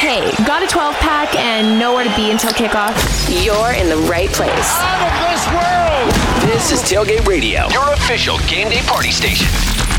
Hey, got a 12-pack and nowhere to be until kickoff? You're in the right place. Out of this world! This is Tailgate Radio, your official game day party station.